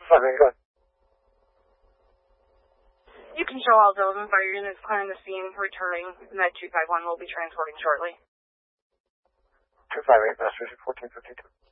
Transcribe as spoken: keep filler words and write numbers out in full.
five eight, go ahead. You can show all those fire units clearing the scene, returning, and that two five one will be transporting shortly. two five eight, Master fourteen fifty-two.